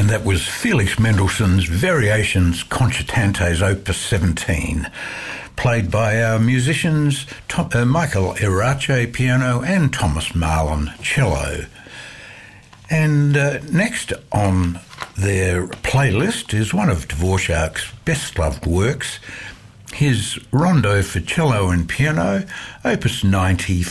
And that was Felix Mendelssohn's Variations Concertantes Opus 17, played by our musicians Michael Irache piano and Thomas Marlin cello. And next on their playlist is one of Dvorak's best-loved works, his Rondo for Cello and Piano, Opus 90